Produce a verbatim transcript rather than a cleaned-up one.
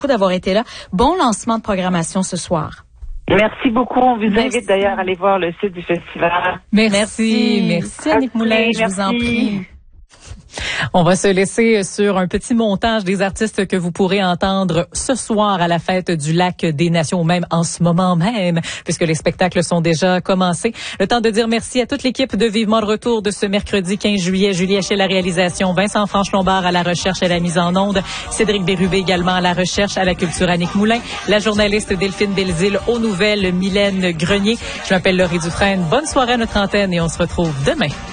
d'avoir été là. Bon lancement de programmation ce soir. Merci beaucoup. On vous Merci. invite d'ailleurs à aller voir le site du festival. Merci. Merci, Merci Annick Moulin, Merci. je vous en prie. On va se laisser sur un petit montage des artistes que vous pourrez entendre ce soir à la fête du Lac des Nations, même en ce moment même, puisque les spectacles sont déjà commencés. Le temps de dire merci à toute l'équipe de Vivement le Retour de ce mercredi quinze juillet. Julie Hachet à la réalisation, Vincent Franche-Lombard à la recherche et à la mise en onde, Cédric Bérubé également à la recherche, à la culture Annick Moulin, la journaliste Delphine Belzile aux nouvelles, Mylène Grenier. Je m'appelle Laurie Dufresne. Bonne soirée à notre antenne et on se retrouve demain.